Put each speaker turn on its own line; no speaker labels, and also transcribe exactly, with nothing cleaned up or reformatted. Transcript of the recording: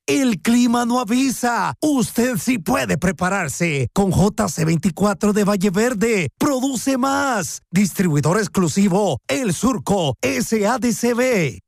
El clima no avisa. Usted sí puede prepararse. Con J C veinticuatro de Valle Verde. Produce más. Distribuidor exclusivo El Surco S A D C B.